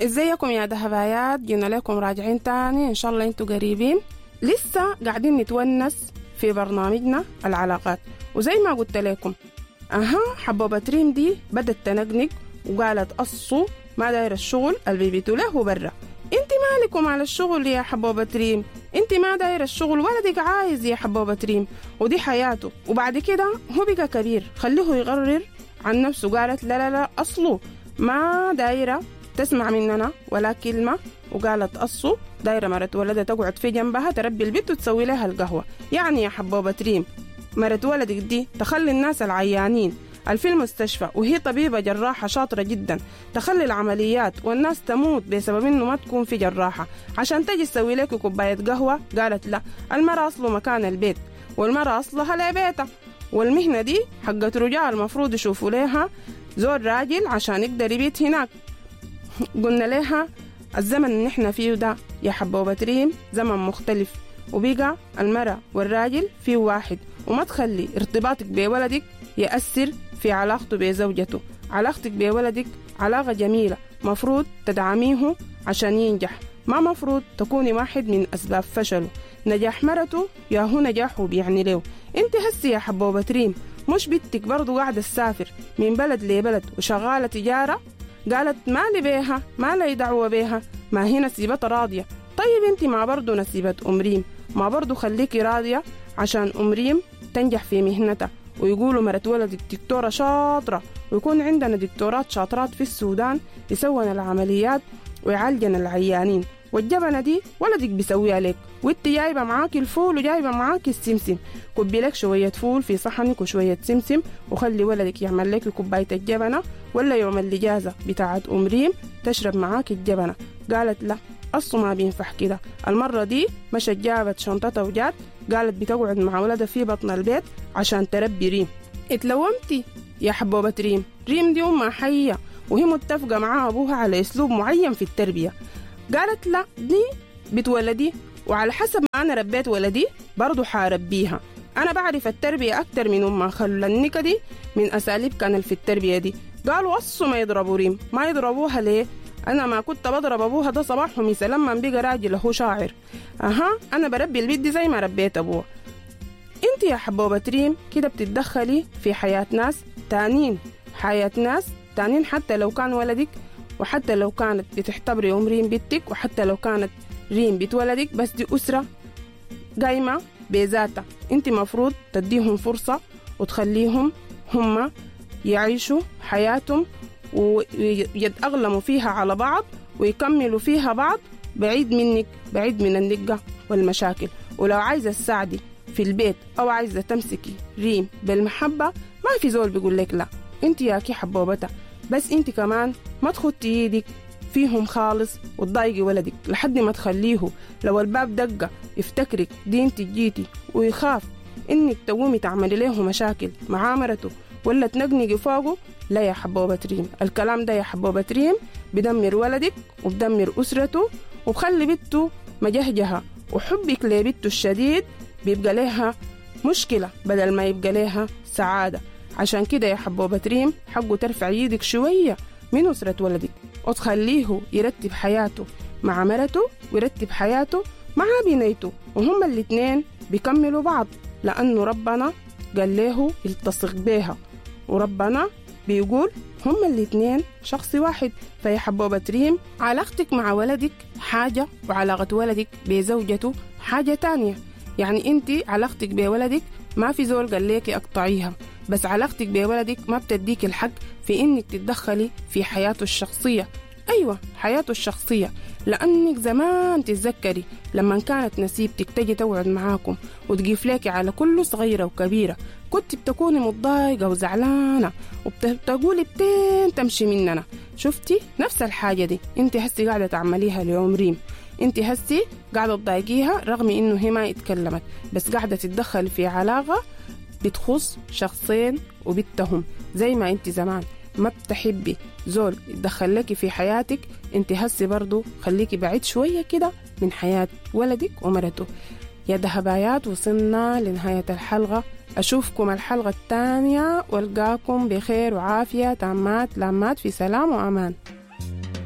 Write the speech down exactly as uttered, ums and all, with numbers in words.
ازيكم يا دهبايات؟ جينا لكم راجعين تاني ان شاء الله انتوا قريبين. لسه قاعدين نتونس في برنامجنا العلاقات، وزي ما قلت لكم اها حبوبة ريم دي بدت تنقنق وقالت أصو ما داير الشغل اللي بيبيتوا له برا. انت مالكم على الشغل يا حبوبة ريم؟ انت ما داير الشغل ولدك عايز يا حبوبة ريم، ودي حياته. وبعد كده هو بقى كبير، خليه يقرر عن نفسه. قالت لا لا لا أصله ما دايرة تسمع مننا ولا كلمة، وقالت أصو دايرة مرت ولدها تقعد في جنبها تربي البيت وتسوي لها القهوة. يعني يا حبوبة ريم مرت ولدك دي تخلي الناس العيانين في المستشفى وهي طبيبة جراحة شاطرة جدا تخلي العمليات والناس تموت بسبب انه ما تكون في جراحة عشان تجي تسوي لك كوباية قهوة. قالت لا، المرأة أصله مكان البيت، والمرأة أصلها لبيتها، والمهنة دي حقت رجال المفروض يشوفوا لها زول راجل عشان يقدر يبيت هناك. قلنا لها الزمن اللي نحن فيه ده يا حبوبة ريم زمن مختلف، وبقى المرأة والراجل فيه واحد، وما تخلي ارتباطك بولدك يأثر في علاقته بزوجته. علاقتك بولدك علاقة جميلة، مفروض تدعميه عشان ينجح، ما مفروض تكوني واحد من أسباب فشله. نجاح مرته يا هو نجاحه بيعني له. انت هسي يا حبوبة ريم مش بنتك برضو قاعدة تسافر من بلد لبلد وشغالة تجارة؟ قالت ما لي بيها، ما لي دعوة بيها، ما هي نسيبتها راضية. طيب انت ما برضو نسيبة أم ريم، ما برضو خليكي راضية عشان أم ريم تنجح في مهنتها، ويقولوا مرت ولدك دكتورة شاطرة، ويكون عندنا دكتورات شاطرات في السودان يسوون العمليات ويعالجن العيانين. والجبنة دي ولدك بيسويها لك، وانت جايبة معاكي الفول وجايبة معاكي السمسم. كبي لك شوية فول في صحنك وشوية سمسم، وخلي ولدك يعمل لك كوباية الجبنة ولا يوم الإجازة بتاعت أم ريم تشرب معاكي الجبنة. قالت لا أصله ما بينفع كده. المرة دي مشت جابت شنطتها وجات، قالت بتقعد مع ولدها في بطن البيت عشان تربي ريم. اتلومتي يا حبوبة ريم؟ ريم دي أمها حية وهي متفقة مع أبوها على أسلوب معين في التربية. قالت لا دي بتولدي، وعلى حسب ما أنا ربيت ولدي برضو حاربيها. أنا بعرف التربية أكتر من أمها. خلوا النكة دي من أساليب كان في التربية دي. قالوا أصوا ما يضربوا ريم. ما يضربوها ليه؟ أنا ما كنت بضرب أبوها ده صباح ومساء لما بقى راجل هو شاعر. أها أنا بربي البيت دي زي ما ربيت أبوها. أنت يا حبوبة ريم كده بتتدخلي في حياة ناس تانين، حياة ناس تانين، حتى لو كان ولدك، وحتى لو كانت بتحتبري أم ريم بنتك، وحتى لو كانت ريم بتولدك، بس دي أسرة قايمة بذاتها. أنت مفروض تديهم فرصة وتخليهم هم يعيشوا حياتهم ويتأغلموا فيها على بعض ويكملوا فيها بعض، بعيد منك، بعيد من النقة والمشاكل. ولو عايزة تساعدي في البيت أو عايزة تمسكي ريم بالمحبة، ما في زول بيقول لك لا. انت ياكي حبوبتها، بس انت كمان ما تخطي ايدك فيهم خالص وتضايقي ولدك لحد ما تخليه لو الباب دقة يفتكرك دي انت جيتي، ويخاف انك تقومي تعملي له مشاكل مع مرته ولا تنقنقي فوقه. لا يا حبوبة ريم، الكلام ده يا حبوبة ريم بدمر ولدك وبدمر أسرته وبخلي بنته مجهجها، وحبك لبنته الشديد بيبقى لها مشكلة بدل ما يبقى لها سعادة. عشان كده يا حبوبة ريم حقه ترفع يدك شوية من أسرة ولدك وتخليه يرتب حياته مع مرته ويرتب حياته مع بنيته، وهم الاتنين بيكملوا بعض، لأنه ربنا قال له يلتصق بيها، وربنا بيقول هم الاتنين شخص واحد. فيا حبوبة ريم علاقتك مع ولدك حاجة، وعلاقة ولدك بزوجته حاجة تانية. يعني انت علاقتك بولدك ما في زول قال ليكي اقطعيها، بس علاقتك بولدك ما بتديك الحق في انك تتدخلي في حياته الشخصية. ايوة حياته الشخصية، لانك زمان تتذكري لما كانت نسيبتك تجي تقعد معاكم وتقيف ليكي على كل صغيرة وكبيرة، كنت بتكوني متضايقة وزعلانة وبتقولي بتين تمشي مننا. شفتي نفس الحاجة دي انت هسي قاعدة تعمليها ليوم ريم. انت هسي قاعدة تضايقيها رغم انه هي ما اتكلمت، بس قاعدة تتدخل في علاقة بتخص شخصين وبتهم. زي ما انت زمان ما بتحبي زول يتدخل لك في حياتك، انت هسي برضو خليكي بعيد شوية كده من حياة ولدك ومرته. يا دهبايات وصلنا لنهاية الحلقة. أشوفكم الحلقة الثانية والقاكم بخير وعافية تامات لامات في سلام وأمان.